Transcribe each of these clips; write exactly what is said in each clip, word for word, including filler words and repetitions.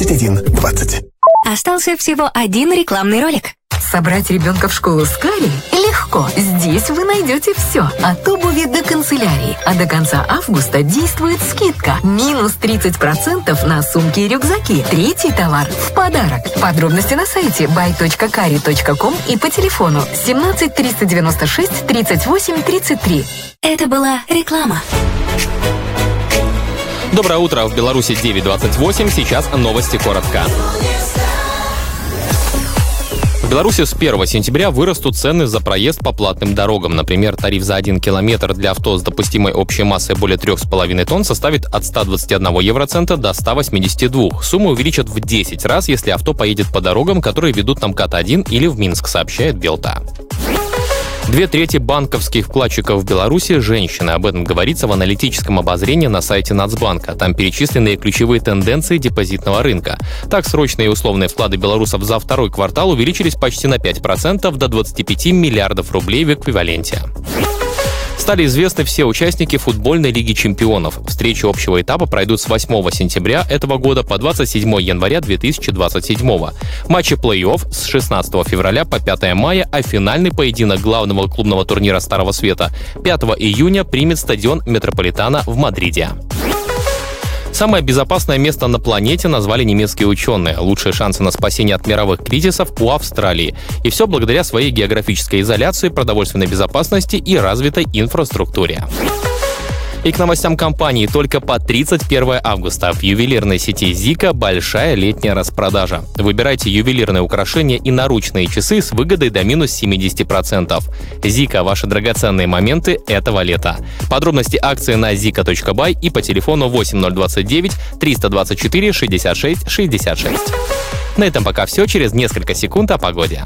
двадцать один двадцать. Остался всего один рекламный ролик. Собрать ребенка в школу с Кали легко. Здесь вы найдете все. От обуви до канцелярии. А до конца августа действует скидка. Минус тридцать процентов на сумки и рюкзаки. Третий товар в подарок. Подробности на сайте бай точка кари точка ком и по телефону семнадцать триста девяносто шесть тридцать восемь тридцать три. Это была реклама. Доброе утро. В Беларуси девять двадцать восемь. Сейчас новости коротко. В Беларуси с первого сентября вырастут цены за проезд по платным дорогам. Например, тариф за один километр для авто с допустимой общей массой более трех с половиной тонн составит от ста двадцати одного евроцента до ста восьмидесяти двух. Сумму увеличат в десять раз, если авто поедет по дорогам, которые ведут на МКАД один или в Минск, сообщает Белта. Две трети банковских вкладчиков в Беларуси – женщины. Об этом говорится в аналитическом обозрении на сайте Нацбанка. Там перечислены ключевые тенденции депозитного рынка. Так, срочные и условные вклады белорусов за второй квартал увеличились почти на пять процентов до двадцати пяти миллиардов рублей в эквиваленте. Стали известны все участники футбольной лиги чемпионов. Встречи общего этапа пройдут с восьмого сентября этого года по двадцать седьмого января две тысячи двадцать седьмого. Матчи плей-офф с шестнадцатого февраля по пятого мая, а финальный поединок главного клубного турнира Старого Света пятого июня примет стадион Метрополитано в Мадриде. Самое безопасное место на планете назвали немецкие ученые. Лучшие шансы на спасение от мировых кризисов у Австралии. И все благодаря своей географической изоляции, продовольственной безопасности и развитой инфраструктуре. И к новостям компании. Только по тридцать первого августа в ювелирной сети Зика большая летняя распродажа. Выбирайте ювелирные украшения и наручные часы с выгодой до минус семидесяти процентов. Зика – ваши драгоценные моменты этого лета. Подробности акции на зика точка бай и по телефону восемь ноль двадцать девять триста двадцать четыре шестьдесят шесть шестьдесят шесть. На этом пока все. Через несколько секунд о погоде.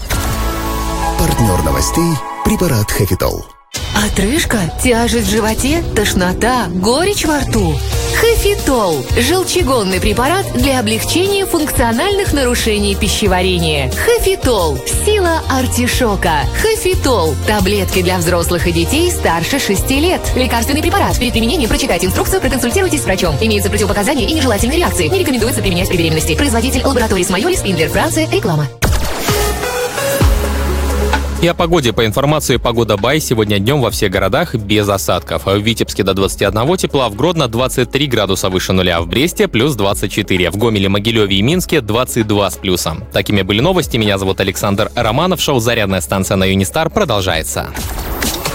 Партнер новостей – препарат Хэфитол. Отрыжка, тяжесть в животе, тошнота, горечь во рту. Хэфитол – желчегонный препарат для облегчения функциональных нарушений пищеварения. Хэфитол – сила артишока. Хэфитол – таблетки для взрослых и детей старше шести лет. Лекарственный препарат. Перед применением прочитайте инструкцию, проконсультируйтесь с врачом. Имеются противопоказания и нежелательные реакции. Не рекомендуется применять при беременности. Производитель лаборатории Майолис, Индлер, Франция. Реклама. И о погоде. По информации Погода Бай, сегодня днем во всех городах без осадков. В Витебске до двадцати одного тепла, в Гродно двадцать три градуса выше нуля, в Бресте плюс двадцать четыре, в Гомеле, Могилеве и Минске двадцать два с плюсом. Такими были новости. Меня зовут Александр Романов. Шоу «Зарядная станция» на Юнистар продолжается.